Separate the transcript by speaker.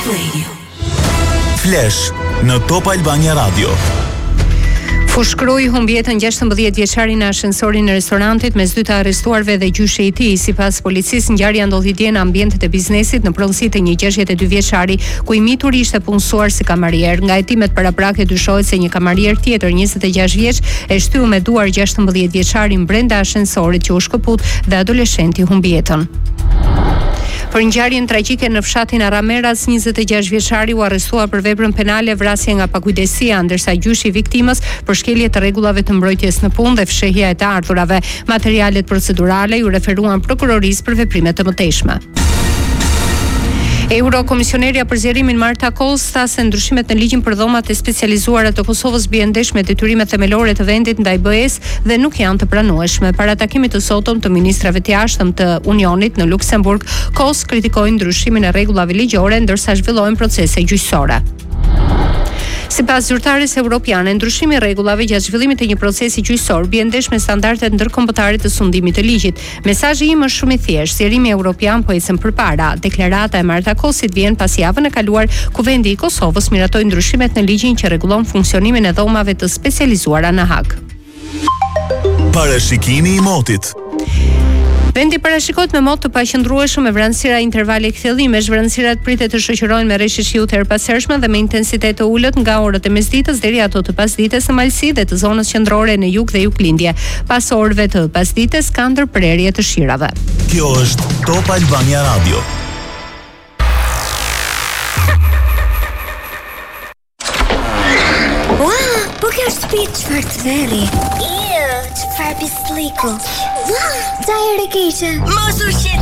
Speaker 1: Top Radio.
Speaker 2: Flash në Top Albania Radio.
Speaker 3: Fushkroi humbi jetën 16 vjeçari në ashensorin e restorantit mes dy të arrestuarve dhe gjyshi i tij. Sipas policisë, ngjarja ndodhi dje në ambientet e biznesit në pronësitë e një 62 vjeçari, ku i mituri ishte punësuar si kamarier. Nga hetimet paraprake dyshohet se një kamarier tjetër 26 vjeç e shtyu me duar 16 vjeçarin brenda ashensorit që u shkëput dhe adoleshenti humbi jetën. Për ngjarjen tragjike në fshatin Arameras, 26 vjeçari u arrestua për veprën penale vrasje nga pakujdesia, ndërsa gjyshi i viktimës për shkelje të rregullave të mbrojtjes në punë dhe fshehja e të ardhurave. Materialet procedurale ju referuan prokurorisë për veprime të mëtejshme. Eurokomisionerja për zgjerimin Marta Kos tha se ndryshimet në ligjin për dhomat e specializuara të Kosovës bien ndesh me detyrimet themelore të vendit ndaj BE-s dhe nuk janë të pranueshme. Para takimit të sotëm të ministrave të jashtëm të Unionit në Luksemburg, Kos kritikoi ndryshimin e rregullave ligjore ndërsa zhvillohen procese gjyqësore. Sipas zyrtares evropiane, ndryshimi i rregullave gjatë zhvillimit të një procesi gjyqësor bien ndesh me standardet ndërkombëtare të sundimit të ligjit. Mesazhi im është shumë i thjeshtë, zgjerimi evropian po ecën përpara. Deklarata e Marta Kosit vjen pas javën e kaluar ku vendi i Kosovës miratoi ndryshimet në ligjin që rregullon funksionimin e dhomave të specializuara në Hag.
Speaker 2: Parashikimi i motit.
Speaker 3: Vendi parashikohet me mot të paqëndrueshëm me vranësira intervale kthjellimesh. Vranësirat pritet të shoqërohen me rreshtje shiu të erpashershme dhe me intensitet të ulët nga orët e mesditës deri ato të pasdites në malësi dhe të zonës qendrore në jug dhe juglindje. Pas orëve të pasdites ka ndërprerje të shirave.
Speaker 2: Kjo është Top Albania Radio.
Speaker 4: Wow, po kjo është shtëpi çfarë të veri. Çfarë pisliku. Tajër e keqe.
Speaker 1: Mos u shqetëso.